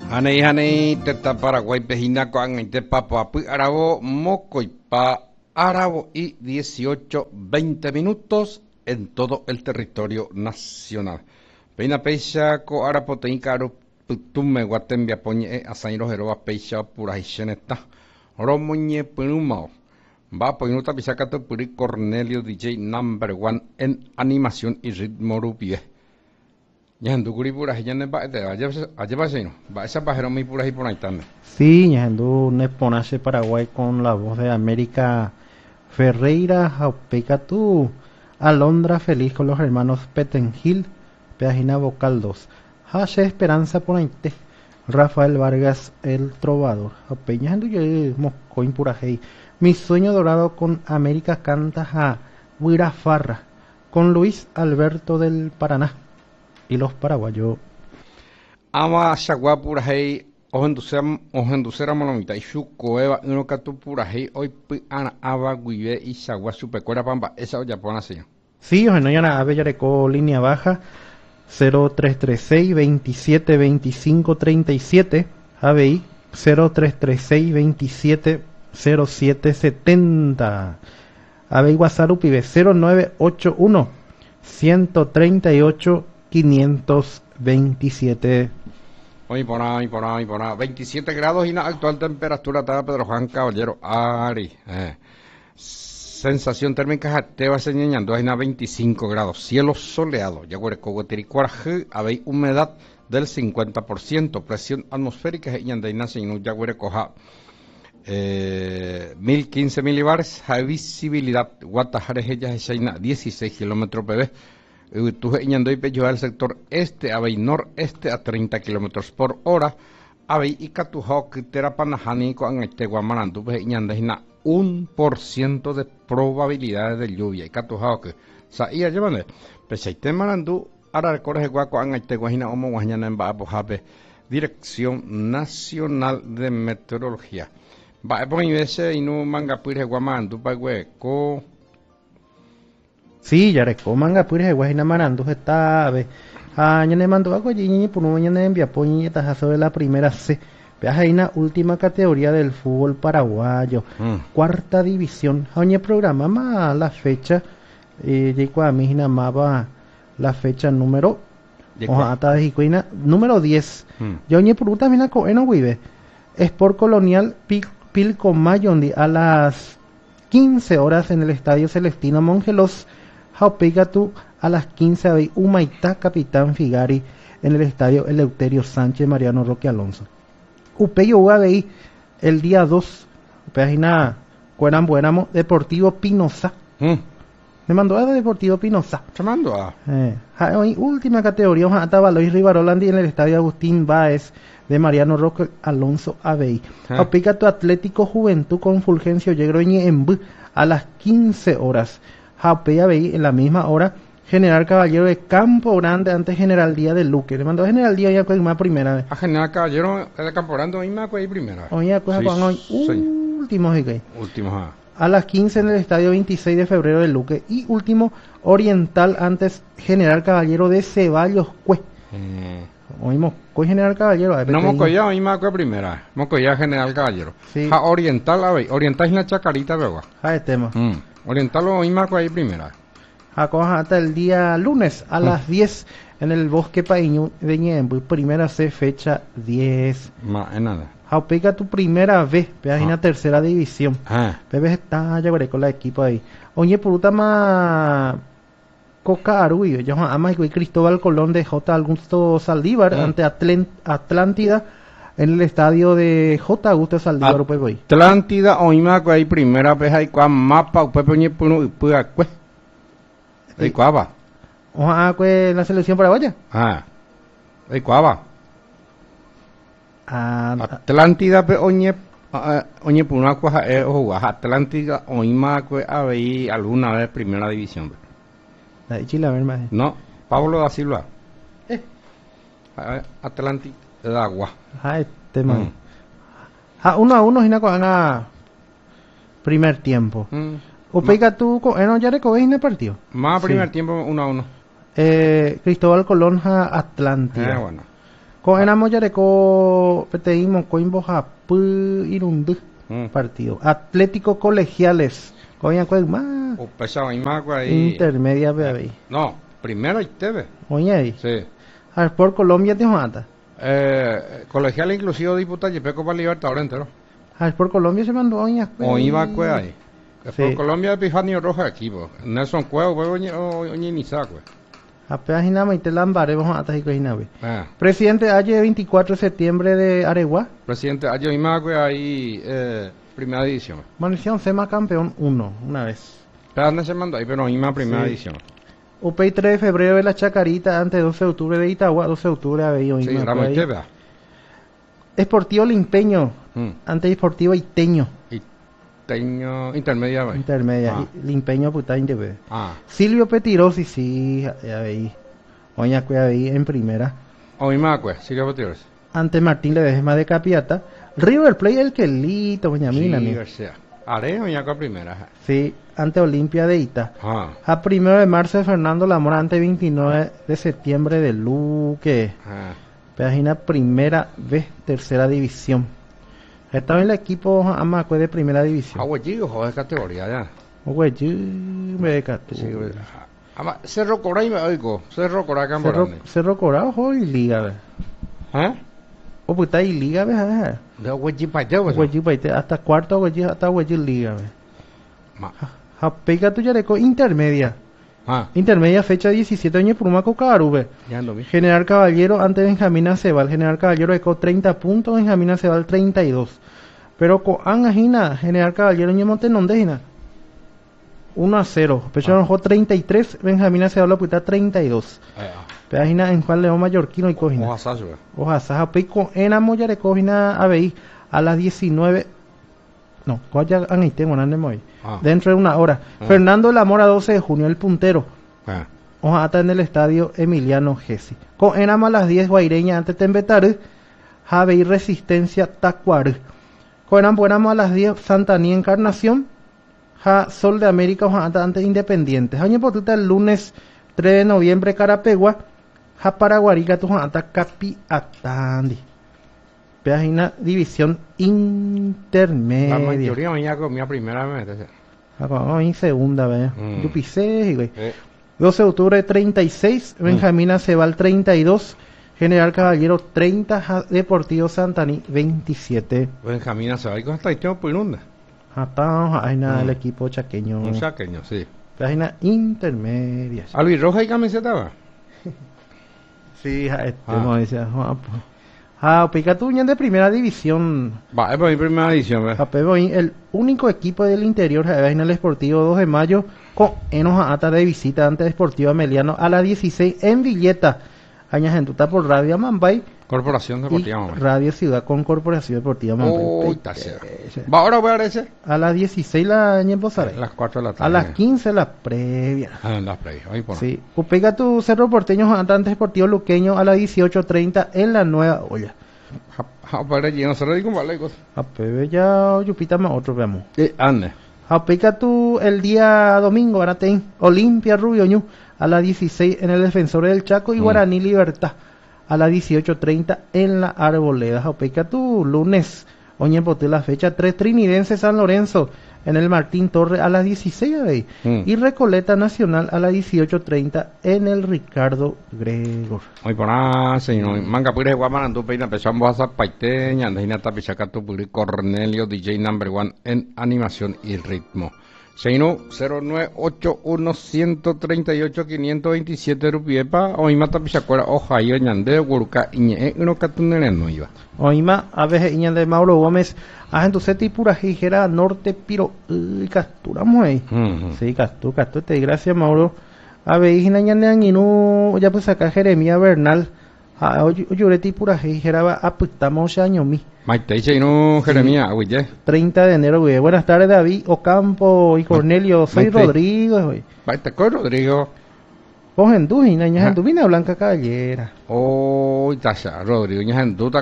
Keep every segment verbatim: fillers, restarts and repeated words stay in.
Hanei hanei teta Paraguay pejina con este papapu arabo mocoipa arabo y dieciocho veinte minutos en todo el territorio nacional. Peina peisha ko arapotein caro putume guatembia poñe asairo jeroba peisha pura hisheneta. Romoñe punumao. Va poinuta pisakato puri Cornelio D J number one en animación y ritmo rupie. Ñahandu kuri pura hiyane ba de ayer pasino va esa pajero mi pura y por ahí también. Sí, Ñahandu Neponace Paraguay con la voz de América Ferreira, Jaupeca tú, Alondra feliz con los hermanos Petengil, página vocal dos. Hace Esperanza por ahí te. Rafael Vargas el Trovador. Jaupe Ñahandu yo moscoin pura hey. Mi sueño dorado con América canta a Huirafarra con Luis Alberto del Paraná. Y los paraguayos. Ama shagua pura hey ohendusera ohendusera monomita y su coeva uno catu pura hey hoy pi ana aba guive y shagua supecuera pamba esa olla pon así. Sí, oye no ya nada Bellareco línea baja cero tres tres seis veintisiete veinticinco treinta y siete A B I cero tres tres seis veintisiete cero siete setenta A B I WhatsApp pibe cero nueve ocho uno ciento treinta y ocho quinientos veintisiete. Hoy por ahí, por ahí, por ahí. veintisiete grados y la actual temperatura está Pedro Juan Caballero Ari. Eh. Sensación térmica jateba señalando hay veinticinco grados. Cielo soleado. Yaguareco Guatiricuarje, habéis humedad del cincuenta por ciento. Presión atmosférica y andaina sin Yaguarecoja. Eh, mil quince milibares. Visibilidad. Guatajares ella dieciséis kilómetros P B. Tuje Iñandoy Peyo al sector este, Abey noreste a treinta kilómetros por hora, Abey y Catujao Kiterapanajani con este Guamarandu, pues Iñandajina un por ciento de probabilidades de lluvia y Catujao que Saía llevando, pues Saite Marandu, ahora recorre Guaco en este Guajina Homo Guajana en Baapojape, Dirección Nacional de Meteorología. Va a poner ese y no manga pire Guamarandu para hueco. Sí, ya reco manga pures de guajina marandu está ve a ñane mando algo allí por un mañana envía poñi tajazo de la primera C. Veas ahí una última categoría del fútbol paraguayo, mm. cuarta división. Oye programa más la fecha eh llegó a mí mapa la fecha número oja ata de Jicuina número diez. Mm. Yo ñe por también a coeno vive. Sport Colonial Pil, Pilcomayondi a las quince horas en el Estadio Celestino Mongelos. Jaupegatu a las quince a Humaitá Capitán Figari en el estadio Eleuterio Sánchez Mariano Roque Alonso. Upeyo U A B I el día dos, página Cueran Buenamo Deportivo Pinoza. ¿Mm? Me mandó a Deportivo Pinoza. ¿Se mandó a? Eh, hoy, última categoría, Ojalá Luis Rivarolandi en el estadio Agustín Báez de Mariano Roque Alonso A B I. Jaupegatu Atlético Juventud con Fulgencio Yegroñe en B a las quince horas. Jaupe A B I en la misma hora, General Caballero de Campo Grande ante General Díaz de Luque. Le mandó a General Díaz ya con más primera vez. A General Caballero de Campo Grande hoy más con primera vez. Hoy con hoy último sí. Último ah. A las quince en el estadio veintiséis de febrero de Luque y último Oriental antes General Caballero de Ceballos Cue. Mm. Oímos con General Caballero. No hemos ya hoy más con primera. Hemos ya General Caballero. Sí. Ja, Oriental a ver, Oriental es una chacarita, ¿verdad? Ja, este tema. Mm. Oriental hoy marco ahí primera. Acoja hasta el día lunes a mm. las diez en el Bosque Paíño de Ñembu, primera C, fecha diez. Ma, es nada. Jaupeca tu primera vez, página ah. tercera división. Ah. Bebes está, ya veré con la equipo ahí. Oye, puruta más Coca Arui, yo ama y Cristóbal Colón de J. Augusto Saldívar ah. ante Atlant Atlántida. En el estadio de J. Augusto Saldívar, pues voy. Atlántida, hoy me acuerdo, primera vez hay cuál mapa, pues poñe puno y pues acué. ¿De cuál va? Oja, pues la selección paraguaya. Ah, ¿de cuál va? Atlántida, pues oñe, oñe puno acuá, eh, ojo, Atlántida, hoy me acuerdo, a ver, alguna vez primera división. ¿De Chile, a ver más? No, Pablo da Silva. Eh. Atlántida. El agua. Ah, este man. Mm. Ah, uno a uno, Gina, con a primer tiempo. Mm. O pega tú, eh, no, ya recoges en el partido. Más primer sí. tiempo, uno a uno. Eh, Cristóbal Colón a Atlántida. Eh, bueno. Con enamo yareco peteímos coimbo japu irundu Mm. partido. Atlético Colegiales. Coña cuel más. O pesado y más ahí. Intermedia bebé. No, primero y T V. Oye ahí. Sí. Al por Colombia te mata. Eh, colegial inclusive diputado y peco para Libertadores entero. Al por Colombia se mandó oña. O iba a ahí. Sí. Por Colombia Epifanio Roja equipo. Nelson Cueva, oye, oye, ni saco. Apenas hinama y te lambaré vamos a atajar y nave. Ah. Presidente Aye veinticuatro de septiembre de Areguá. Presidente Ayo Imagüe ahí, eh, primera edición. Manición Sema campeón uno, una vez. Pero no se mandó ahí, pero Ima primera Sí. edición. U P I tres de febrero de la Chacarita, antes doce de octubre de Itagua, doce de octubre de Avello. Sí, Ramos y Teva. Esportivo Limpeño, Mm. ante Esportivo Iteño, Y teño intermedia, güey. intermedia. Ah. y Limpeño puta de Ah. Silvio Petirosi, sí, ya veí. Oña cuya veí en primera. O Imagüe, sigue por tiros. Ante Martín Ledesma de Capiata. River Plate el Quelito, Benjamín. Sí, ¿no? o sea. Haré o Iñaco primera. Sí, ante Olimpia de Ita. Ah. A primero de marzo de Fernando Lamora, ante veintinueve de septiembre de Luque. Ah. Página primera vez, tercera división. Estaba en el equipo Amacue de primera división. Ah, güey, chico, joder, categoría ya. Güey, yo me decato. Sí, güey. Ama, Cerro Coray me oigo. Cerro Coray Cerro, Camporani. Cerro Corado y Liga, ve. ¿Eh? O puta y Liga, ve. De güey, chipateo, güey. Güey, paite, hasta cuarto, güey, hasta güey, Liga, ve. Ma. Japeica tu yareco intermedia. Ah, Intermedia fecha diecisiete años por Maco Carube. ya ando bien. General Caballero ante Benjamín Acebal. General Caballero eco treinta puntos, Benjamín Acebal treinta y dos. Pero con Angina, General Caballero y Montenondejina. uno a cero. Pecho Ah. enojó treinta y tres, Benjamín Acebal puta treinta y dos. Eh, Página en Juan León Mallorquino y Cojina. Oja Sacho, güey. Oja Saja con Enamo ya recogina A B I a las diecinueve. No, coya anite moy. Ah. Dentro de una hora. Ah. Fernando Lamora doce de junio, el puntero. Ah. Oja está en el estadio Emiliano Gessi. Con Enamo a las diez Guaireña ante Tembetar. A B I Resistencia Tacuar. Con Enamo Enamo a las diez Santaní Encarnación. Ja Sol de América oja ata ante Independientes. Año potita el lunes tres de noviembre Carapegua. Ja Paraguarica tu ata Capi Atandi. Página división intermedia. La mayoría me llegó mi primera vez. Vamos en segunda, vea. Mm. Yo pisé, güey. Eh, doce de octubre treinta y seis, Benjamín Acebal treinta y dos, General Caballero treinta, Ja- Deportivo Santaní veintisiete. Benjamín se va a ir con esta historia por inunda. Hasta ahí nada Mm. el equipo chaqueño. Un saqueño, sí. Página intermedia. Albi Roja y camiseta va. Sí, ja, este, Ah. no decía. Ah, pues. Ah, Picatuña de primera división. Va, es por mi primera edición, ¿ves? Japeboín, el único equipo del interior de el Esportivo dos de mayo con Enos Ata de visita ante Deportivo Ameliano a las dieciséis en Villeta. Aña Gentuta por Radio Mambay Corporación y Deportiva, mamá. Radio Ciudad con Corporación Deportiva Mambay. Uy, está cero. Va, ahora voy a ver ese. A las dieciséis la aña en Bozaré. A las cuatro de la tarde. A las quince la previa. Ah, en las play. Ahí por Sí. Upega tu Cerro Porteño ante Deportivo Luqueño a las dieciocho treinta en la Nueva Olla. Ah, para allí, no se lo digo, vale, cosa. A Pebe ya Yupita más otro veamos. Eh, ande. Aplica tú el día domingo, ahora ten Olimpia Rubio Ñu a las dieciséis en el Defensor del Chaco y Mm. Guaraní Libertad a las dieciocho treinta en la Arboleda. Aplica tú lunes, oñe poté la fecha tres Trinidense San Lorenzo en el Martín Torre a las dieciséis ahí. Mm. Y Recoleta Nacional a las dieciocho treinta en el Ricardo Gregor. Hoy por nada, señor. Manga pure guaman tu peina empezamos a hacer paiteña, andina tapichaca tu puri Cornelio D J number one en animación y ritmo. Seino cero nueve ocho uno uno tres ocho cinco dos siete rupiepa hoy mata pichacuera oja y ñande guruka iñe uno catunere no iba. Oima, a veces Iñan de Mauro Gómez, a gente se pura jijera norte piro y capturamos ahí. Ujú. Sí, captu, captu, te gracias Mauro. A ver, Iñan de Anguinú, ya pues acá Jeremías Bernal, a Oyureti pura jijera va a putamos año mi. Maite seino Jeremías, oye. treinta de enero, güey. Buenas tardes David, Ocampo y Cornelio, soy Maite. Rodrigo, güey. Maite con Rodrigo. Vos en Dujina, Iñan Ajá. en Duvina Blanca Caballera. Oh, tasha Rodrigo, ña duda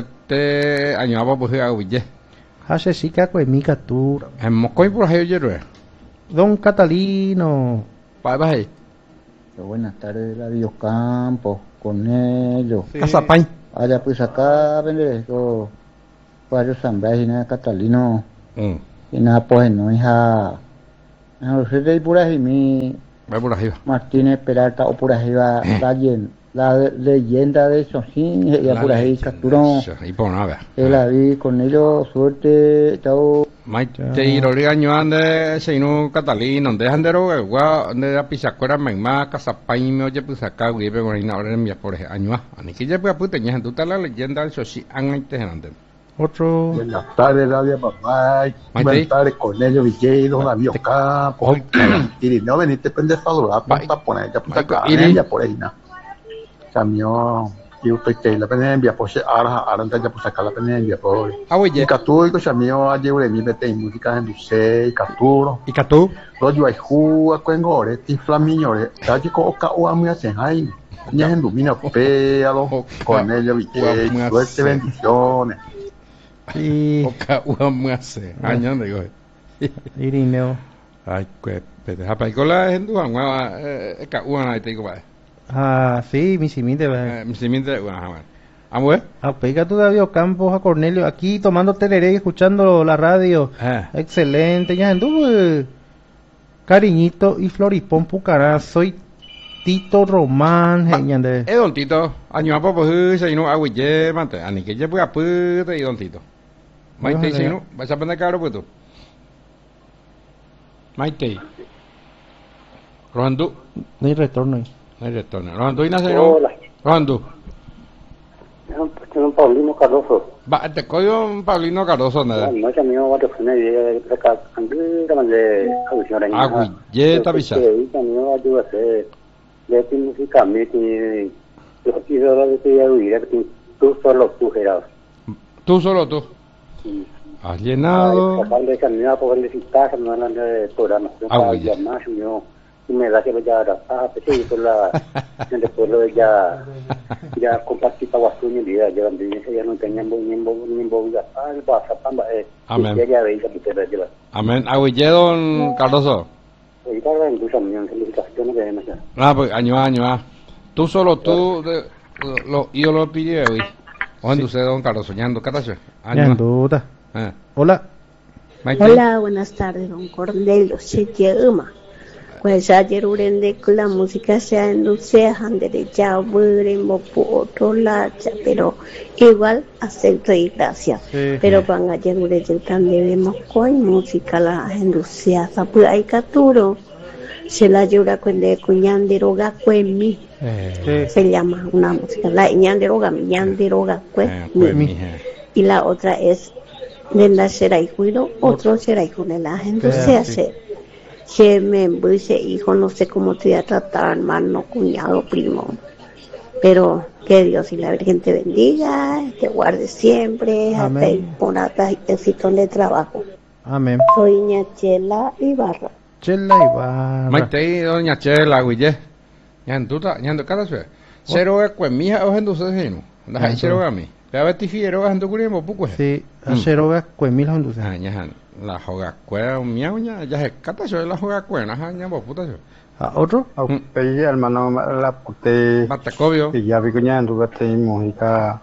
este año va pues oye. Hace chica, pues mi captura. En Moscoy por ahí oye. Don Catalino. Bye bye. Buenas tardes, Radio Campo, con ellos. Sí. Casapañ. allá pues acá vende esto varios sambres y nada catalino Mm. y nada pues no hija no sé de por ahí mi Ve por arriba. Martínez Peralta o por ahí va Eh. la, yen- la de- leyenda de Chonjín y La por ahí leyenda, capturó eso, y por nada. el David con ellos suerte chao. Maite iroli año ande seinu Catalino, ande andero gua ande apisacuera megma casapaime oye pues acá güey pero ahora ahora en mi por año ani que ya pues puta ya tú la leyenda del soci anite genante. Otro. Buenas tardes, Radio Papá. Maite. Buenas tardes, Cornelio Villedo, Ma- David te- Ocampo. Hoy, cara. Y no veniste pendiente a saludar, Vai. para poner ya puta Vai, cara, Iri. ya por ahí, ¿no? Cambio, yo estoy que la pena envía, pues ahora, ahora ya pues acá la pena envía, por Ah y oye, Caturo, y que cambio, ayer de mi vete en música en Dulce, y Caturo. y Catú, Los yo hay jugo, cuengore, y flamiñore, calle con oca o a muy hacen ahí. Ya en Dumina, péalo, Oca, Cornelio ua, Villedo, muy suerte, hace. bendiciones. Sí, oca uam hace año digo. Irineo. Ay, que te deja para cola en tu agua eh ka uan ahí te digo va. Ah, sí, mi simite, va. Eh, mi simiente uan. Amue? Ah, pega tu David Campos a Cornelio aquí tomando tereré y escuchando la radio. Eh. Excelente, ya anduve. Cariñito y Floripón Pucará, soy Tito Román, genial de. Eh, don Tito, año a poco, se no agua y mate, ani que ya pueda puta y don Tito. Maite, Ojalá. si no, vas a aprender caro, pues tú. Maite. Rohandú, No hay retorno ahí. no hay retorno. Rohandú y nace, no. Hola, Rohandú. soy un Paulino Cardoso. Va, te cojo un Paulino Cardoso, No, nada. no es amigo varios fines de acá, anguila de audición. Ah, güey, ya avisa. Sí, amigo ayuda a hacer de ti música, mi ti los ídolos de ti oír, tú solo tú Gerardo. Tú solo tú. Has llenado. Capaz de caminar por el citaje, no eran de programa. Yo Ah, para güey. llamar, yo y me da que ya la paz, pues sí, por la en el pueblo ya ya compartí para Guasuño y ya ya ya no tenían ni ni ni ya ah pasa pamba eh Amén. ya ya veía que te la lleva Amén. Agüille, don Cardoso. y para en tu también felicitaciones de demasiado. Ah, pues año a año, ah. Tú solo tú, de, lo, yo lo pide hoy. ¿Dónde usted, don Carlos, soñando? ¿Qué tal? Ya Año anduta. a. Eh. Hola. Maite. Hola, buenas tardes, don Cornelio. Se llama. Pues ayer urende con la música sea en dulce, andere ya buremo otro lacha, pero igual acepto y gracias. Sí. Pero van ayer urende también vemos con música la enduciasa, pues hay caturo. Se la llora con de cuñanderoga cuemi. Sí. Se llama una música, la ñanderoga, ñanderoga Eh, cuemi. pues, mija. Y la otra es de la seraijuiro, otro seraijuiro de la gente Sí, se sí. hace. Que me dice hijo, no sé cómo te voy a tratar, hermano, cuñado, primo. Pero que Dios y la Virgen te bendiga, te guarde siempre, hasta Amén. el ponata y éxito de trabajo. Amén. Soy Ñachela Ibarra. Chela y barra. Maite, doña Chela, Agüille. Ya en tuta, ya en tu cara, suya. Cero es pues, mija, o en tu seno. Andas ahí, cero a mí. Te va a ti fiero, en tu curimo, poco es. Sí, Mm. aceroga cuemil honduras. Ah, ya, la jogacuera, un miau, ya, ya se cata, yo la jogacuera, ajá, ya, vos puta, yo. Ah, otro. Ahí, hermano, la pute. Batacobio. Y ya vi que ya anduve en música.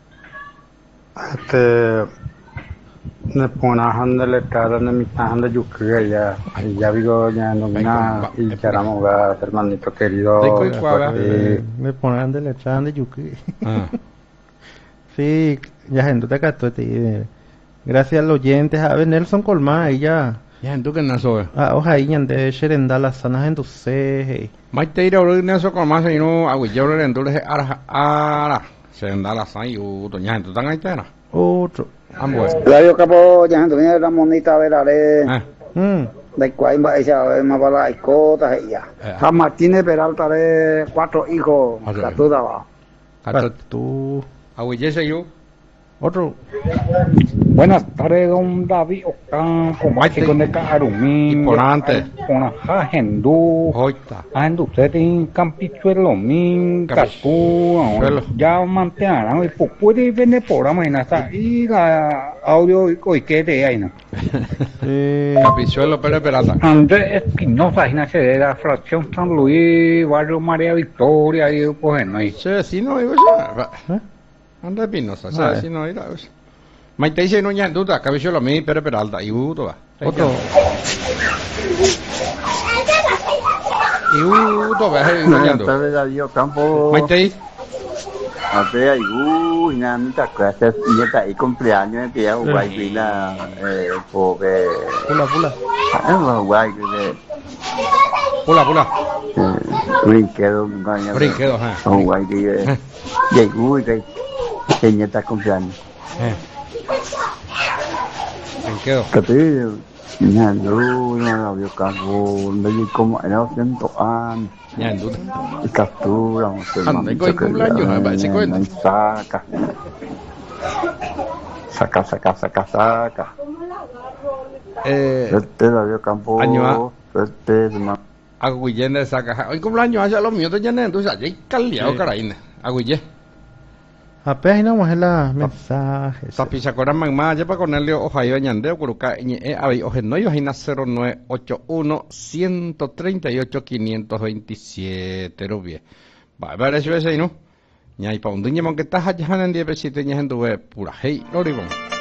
Este. Ne ponahan de letrada de mi tahan de yuke ya. Y ya vi que ya anduve y ya éramos hermanito querido. Rico y suave. Eh, Me ponen de leche de yuki. Ah. Sí, ya gente te cató te. Gracias a los oyentes, a ver Nelson Colmá, ella. Ya en tu que nazo, eh. Ah, ojalá y de Sherenda las sanas en tu ceje. Maite ira oro nazo con más y no Agüille, oro en tu le ara, ara. Se anda la san y doña en tu tan ahí tena. Otro. Ambos. Radio Capo ya ando viene la monita verare Ah. Mm. de cuál va esa más para las cotas ella. Eh. San Martínez Peralta de cuatro hijos, Cuatro la hijos. toda va. Cato- Tú. Agüille se yo. Otro. Buenas tardes, don David Ocampo, mágico de Carumín, Y por antes. con Jajendú, Hoita. Jajendú, usted en Campichuelo, Min, Campichuelo. Catú, ya mantenerán, y pues puede venir por amenaza, y la audio, y que de ahí, ¿no? Sí. Capichuelo Pérez Peralta. Andrés Espinosa, Gina de la fracción San Luis, barrio María Victoria, y pues, no, y Che, vecino, digo yo. ¿Eh? Anda Pinoza, ¿sabes? Si no era. Maite dice no ya duda, cabello lo mismo, pero Peralta, y Uto va. Otro. Y Uto va, Entonces David Campo. Maite. A ver, ahí, uy, nada, me tocó hacer nieta y cumpleaños que ya guay vila, eh, porque. Pula, pula. Ah, guay que. Pula, pula. Brinquedo, gaña. Brinquedo, ajá. Oh, guay que. Y uy, que. Que nieta cumpleaños. Eh. Brinquedo. Que te. Nhà lưu nhà là việc cả vô lấy công ngoại nó dân tổ an nhà lưu cả tu lòng sự hẳn đấy coi cũng là nhiều hả bạn sẽ quên xa cả saka saka saka saka eh este là việc campo este mà Aguillén de saca hoy cumpleaños allá los míos de ya entonces allá caldeado caraína Aguillén apenas no más la mensaje Tapizacora Magma ya para Cornelio Ojayo Ñandeo Curuca e Avi Ojenoyo Jaina cero nueve ocho uno uno tres ocho cinco dos siete rubie va a ver eso ese no ña y pa un duñe mon que estás allá en diez pesite ña en tu pura hey loribon